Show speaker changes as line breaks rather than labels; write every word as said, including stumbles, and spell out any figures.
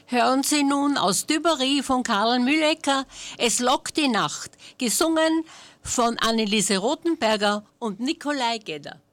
Hören Sie nun aus Dübery von Karl Mühlecker Es lockt die Nacht, gesungen von Anneliese Rothenberger und Nikolai Gedder.